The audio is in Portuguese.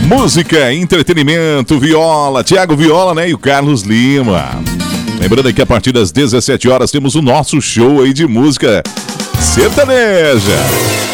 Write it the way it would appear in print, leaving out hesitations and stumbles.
Música, entretenimento, viola, Thiago Viola, né? E o Carlos Lima. Lembrando que a partir das 17 horas temos o nosso show aí de música sertaneja.